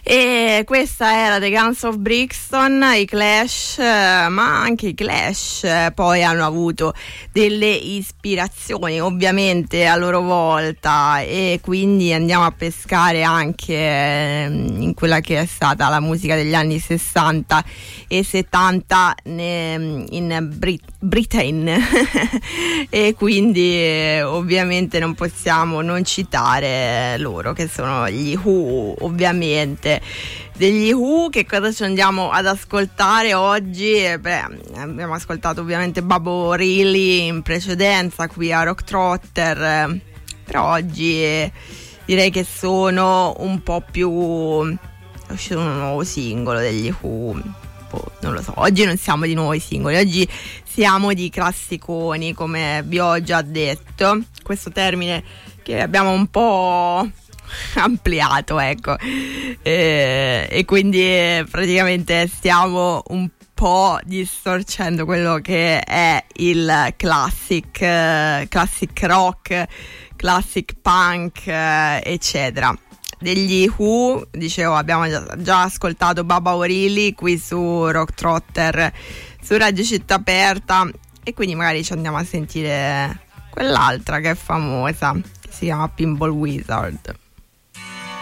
E questa era The Guns of Brixton, i Clash, ma anche i Clash poi hanno avuto delle ispirazioni ovviamente a loro volta, e quindi andiamo a pescare anche in quella che è stata la musica degli anni 60 e 70 in Britain e quindi ovviamente non possiamo non citare loro, che sono gli Who. Ovviamente degli Who, che cosa ci andiamo ad ascoltare oggi? Abbiamo ascoltato ovviamente Baba O'Reilly in precedenza qui a Rock Trotter, però oggi direi che sono un po' più... è uscito un nuovo singolo degli Who, non lo so, oggi non siamo di nuovi singoli, oggi siamo di classiconi, come vi ho già detto, questo termine che abbiamo un po' ampliato, ecco, e quindi praticamente stiamo un po' distorcendo quello che è il classic rock, classic punk, eccetera. Degli Who, dicevo, abbiamo già ascoltato Baba O'Reilly qui su Rock Trotter, su Radio Città Aperta, e quindi magari ci andiamo a sentire quell'altra che è famosa, che si chiama Pinball Wizard.